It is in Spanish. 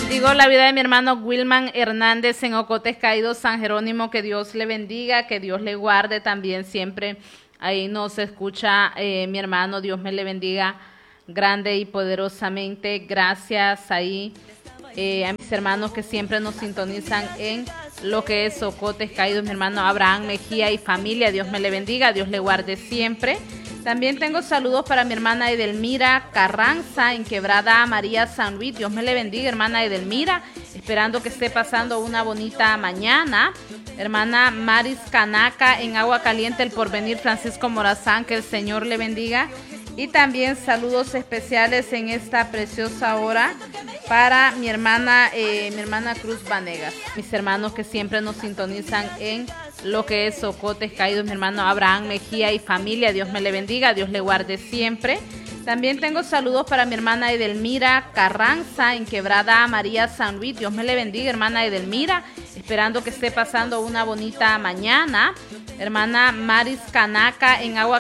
Bendigo la vida de mi hermano Wilman Hernández en Ocotes Caídos, San Jerónimo. Que Dios le bendiga, que Dios le guarde también siempre. Ahí nos escucha mi hermano. Dios me le bendiga grande y poderosamente. Gracias ahí a mis hermanos que siempre nos sintonizan en lo que es Ocotes Caídos. Mi hermano Abraham Mejía y familia. Dios me le bendiga, Dios le guarde siempre. También tengo saludos para mi hermana Edelmira Carranza en Quebrada María San Luis. Dios me le bendiga, hermana Edelmira. Esperando que esté pasando una bonita mañana. Hermana Maris Canaca en Agua Caliente, El Porvenir, Francisco Morazán. Que el Señor le bendiga. Y también saludos especiales en esta preciosa hora para mi hermana Cruz Vanegas. Mis hermanos que siempre nos sintonizan en lo que es Ocotes Caídos. Mi hermano Abraham Mejía y familia. Dios me le bendiga, Dios le guarde siempre. También tengo saludos para mi hermana Edelmira Carranza en Quebrada María San Luis. Dios me le bendiga, hermana Edelmira. Esperando que esté pasando una bonita mañana. Hermana Maris Canaca en Agua